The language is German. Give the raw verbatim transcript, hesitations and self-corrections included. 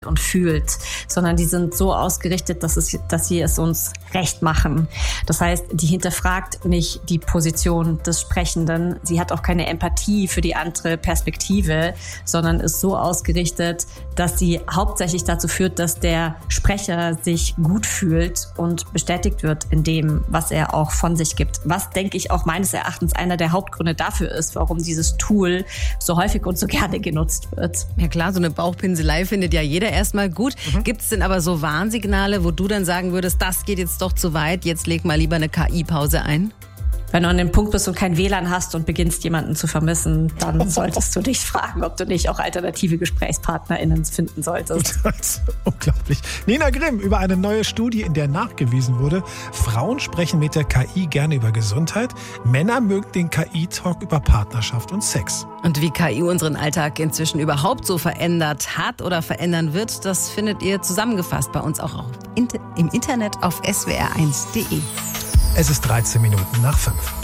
und fühlt, sondern die sind so ausgerichtet, dass, es, dass sie es uns recht machen. Das heißt, die hinterfragt nicht die Position des Sprechenden. Sie hat auch keine Empathie für die andere Perspektive, sondern ist so ausgerichtet, dass sie hauptsächlich dazu führt, dass der Sprecher sich gut fühlt und bestätigt wird in dem, was er auch von sich gibt. Was, denke ich, auch meines Erachtens einer der Hauptgründe dafür ist, warum dieses Tool so häufig und so gerne genutzt wird. Ja klar, so eine Bauchpinselei findet ja jeder erstmal gut. Mhm. Gibt es denn aber so Warnsignale, wo du dann sagen würdest, das geht jetzt doch zu weit, jetzt leg mal lieber eine K I-Pause ein? Wenn du an dem Punkt bist und kein W L A N hast und beginnst, jemanden zu vermissen, dann solltest du dich fragen, ob du nicht auch alternative GesprächspartnerInnen finden solltest. Das ist unglaublich. Nina Grimm über eine neue Studie, in der nachgewiesen wurde, Frauen sprechen mit der K I gerne über Gesundheit, Männer mögen den K I-Talk über Partnerschaft und Sex. Und wie K I unseren Alltag inzwischen überhaupt so verändert hat oder verändern wird, das findet ihr zusammengefasst bei uns auch im Internet auf S W R eins punkt de. Es ist dreizehn Minuten nach fünf.